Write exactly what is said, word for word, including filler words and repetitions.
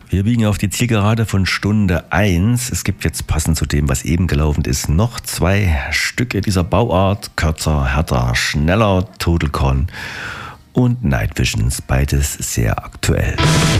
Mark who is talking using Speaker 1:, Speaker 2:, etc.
Speaker 1: Wir biegen auf die Zielgerade von Stunde eins. Es gibt jetzt passend zu dem, was eben gelaufen ist, noch zwei Stücke dieser Bauart. Kürzer, härter, schneller, Total Con und Night Visions. Beides sehr aktuell.